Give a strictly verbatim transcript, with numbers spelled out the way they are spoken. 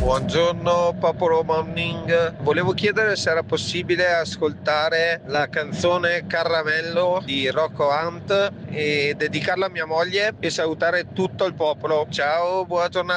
Buongiorno popolo morning, volevo chiedere se era possibile ascoltare la canzone Caramello di Rocco Hunt e dedicarla a mia moglie e salutare tutto il popolo. Ciao, buona giornata.